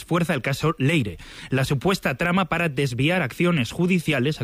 fuerza el caso Leire, la supuesta trama para desviar actuaciones judiciales,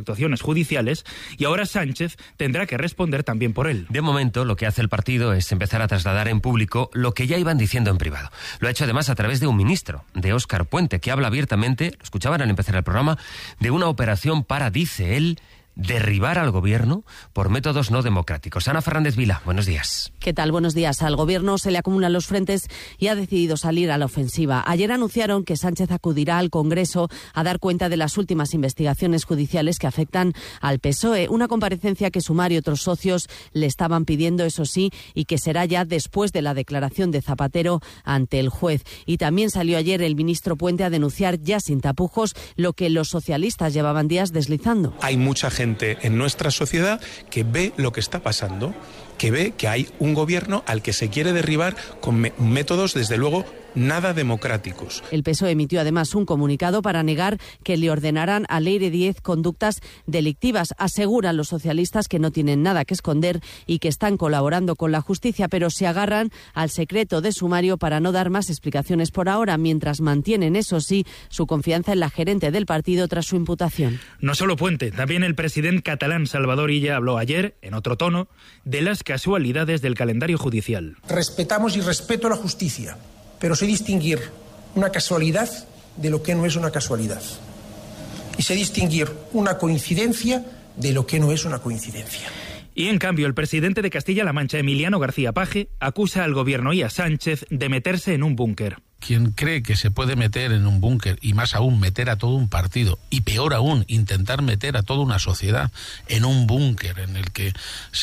y ahora Sánchez tendrá que responder también por él. De momento, lo que hace el partido es empezar a trasladar en público lo que ya iban diciendo en privado. Lo ha hecho además a través de un ministro, de Óscar Puente, que habla abiertamente, lo escuchaban al empezar el programa, de una operación para, dice él, derribar al gobierno por métodos no democráticos. Ana Fernández Vila, buenos días. ¿Qué tal? Buenos días. Al gobierno se le acumulan los frentes y ha decidido salir a la ofensiva. Ayer anunciaron que Sánchez acudirá al Congreso a dar cuenta de las últimas investigaciones judiciales que afectan al PSOE. Una comparecencia que Sumar y otros socios le estaban pidiendo, eso sí, y que será ya después de la declaración de Zapatero ante el juez. Y también salió ayer el ministro Puente a denunciar ya sin tapujos lo que los socialistas llevaban días deslizando. Hay mucha gente en nuestra sociedad que ve lo que está pasando, que ve que hay un gobierno al que se quiere derribar con métodos, desde luego, nada democráticos. El PSOE emitió además un comunicado para negar que le ordenarán a Leire Díez conductas delictivas. Aseguran los socialistas que no tienen nada que esconder y que están colaborando con la justicia, pero se agarran al secreto de sumario para no dar más explicaciones por ahora, mientras mantienen, eso sí, su confianza en la gerente del partido tras su imputación. No solo Puente, también el presidente catalán Salvador Illa habló ayer, en otro tono, de las casualidades del calendario judicial. Respetamos y respeto la justicia, pero sé distinguir una casualidad de lo que no es una casualidad. Y sé distinguir una coincidencia de lo que no es una coincidencia. Y en cambio, el presidente de Castilla-La Mancha, Emiliano García Paje, acusa al gobierno y a Sánchez de meterse en un búnker. Quien cree que se puede meter en un búnker, y más aún meter a todo un partido, y peor aún, intentar meter a toda una sociedad en un búnker en el que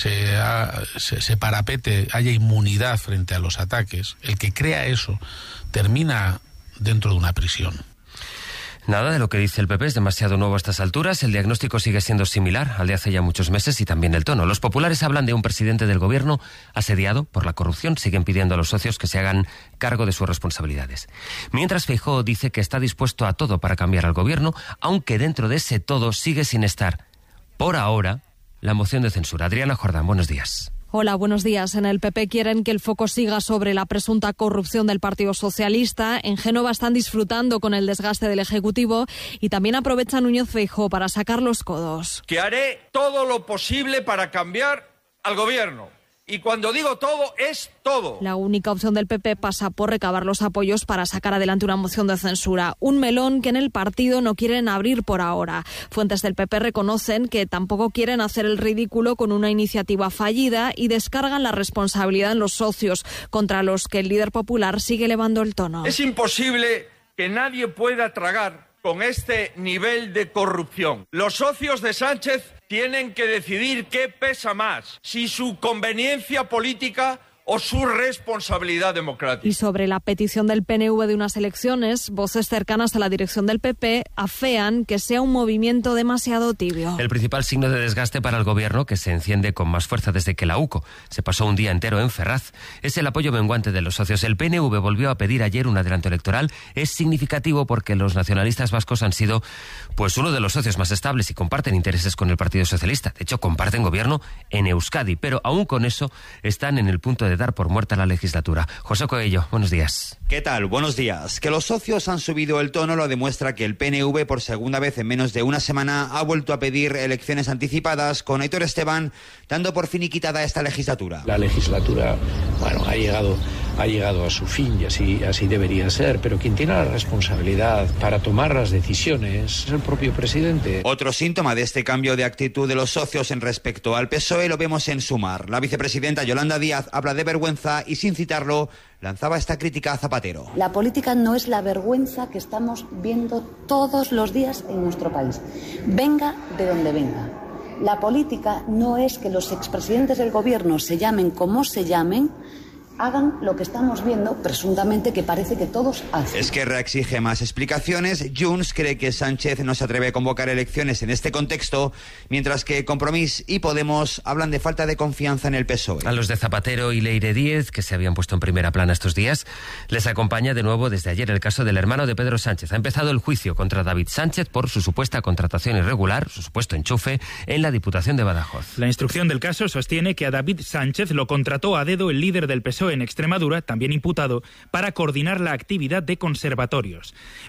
se parapete, haya inmunidad frente a los ataques, el que crea eso termina dentro de una prisión. Nada de lo que dice el PP es demasiado nuevo a estas alturas. El diagnóstico sigue siendo similar al de hace ya muchos meses y también el tono. Los populares hablan de un presidente del gobierno asediado por la corrupción. Siguen pidiendo a los socios que se hagan cargo de sus responsabilidades. Mientras Feijóo dice que está dispuesto a todo para cambiar al gobierno, aunque dentro de ese todo sigue sin estar, por ahora, la moción de censura. Adriana Jordán, buenos días. Hola, buenos días. En el PP quieren que el foco siga sobre la presunta corrupción del Partido Socialista. En Génova están disfrutando con el desgaste del Ejecutivo y también aprovechan Núñez Feijóo para sacar los codos. Que haré todo lo posible para cambiar al gobierno. Y cuando digo todo, es todo. La única opción del PP pasa por recabar los apoyos para sacar adelante una moción de censura. Un melón que en el partido no quieren abrir por ahora. Fuentes del PP reconocen que tampoco quieren hacer el ridículo con una iniciativa fallida y descargan la responsabilidad en los socios, contra los que el líder popular sigue elevando el tono. Es imposible que nadie pueda tragar con este nivel de corrupción. Los socios de Sánchez tienen que decidir qué pesa más, si su conveniencia política o su responsabilidad democrática. Y sobre la petición del PNV de unas elecciones, voces cercanas a la dirección del PP afean que sea un movimiento demasiado tibio. El principal signo de desgaste para el gobierno, que se enciende con más fuerza desde que la UCO se pasó un día entero en Ferraz, es el apoyo menguante de los socios. El PNV volvió a pedir ayer un adelanto electoral. Es significativo porque los nacionalistas vascos han sido pues uno de los socios más estables y comparten intereses con el Partido Socialista. De hecho, comparten gobierno en Euskadi, pero aún con eso están en el punto de dar por muerta la legislatura. José Coello, buenos días. ¿Qué tal? Buenos días. Que los socios han subido el tono lo demuestra que el PNV por segunda vez en menos de una semana ha vuelto a pedir elecciones anticipadas, con Aitor Esteban dando por finiquitada esta legislatura. La legislatura, bueno, ha llegado a su fin y así debería ser, pero quien tiene la responsabilidad para tomar las decisiones es el propio presidente. Otro síntoma de este cambio de actitud de los socios en respecto al PSOE lo vemos en Sumar. La vicepresidenta Yolanda Díaz habla de vergüenza y, sin citarlo, lanzaba esta crítica a Zapatero. La política no es la vergüenza que estamos viendo todos los días en nuestro país, venga de donde venga. La política no es que los expresidentes del gobierno se llamen como se llamen, hagan lo que estamos viendo, presuntamente, que parece que todos hacen. Esquerra exige más explicaciones. Junts cree que Sánchez no se atreve a convocar elecciones en este contexto, mientras que Compromís y Podemos hablan de falta de confianza en el PSOE. A los de Zapatero y Leire Díez, que se habían puesto en primera plana estos días, les acompaña de nuevo desde ayer el caso del hermano de Pedro Sánchez. Ha empezado el juicio contra David Sánchez por su supuesta contratación irregular, su supuesto enchufe, en la Diputación de Badajoz. La instrucción del caso sostiene que a David Sánchez lo contrató a dedo el líder del PSOE en Extremadura, también imputado, para coordinar la actividad de conservatorios.